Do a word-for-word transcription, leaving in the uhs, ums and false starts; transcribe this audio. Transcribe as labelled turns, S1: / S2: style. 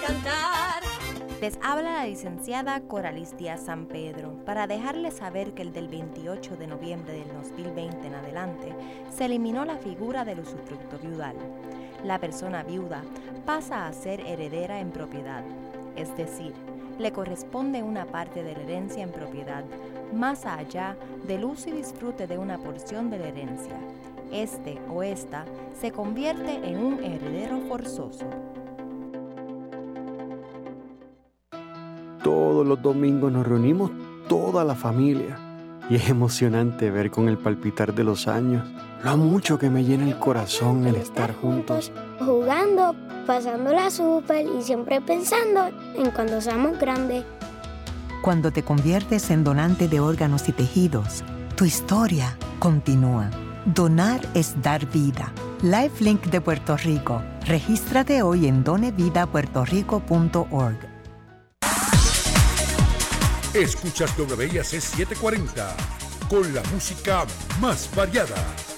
S1: cantar.
S2: Les habla la licenciada Coralis Díaz San Pedro para dejarles saber que el del veintiocho de noviembre del dos mil veinte en adelante se eliminó la figura del usufructo viudal. La persona viuda pasa a ser heredera en propiedad, es decir, le corresponde una parte de la herencia en propiedad, más allá del uso y disfrute de una porción de la herencia. Este o esta se convierte en un heredero forzoso.
S3: Todos los domingos nos reunimos toda la familia y es emocionante ver con el palpitar de los años lo mucho que me llena el corazón el estar juntos,
S4: jugando, pasándola súper y siempre pensando en cuando seamos grandes.
S5: Cuando te conviertes en donante de órganos y tejidos, tu historia continúa. Donar es dar vida. LifeLink de Puerto Rico. Regístrate hoy en done vida puerto rico punto org.
S6: Escuchas W I A C setecientos cuarenta con la música más variada.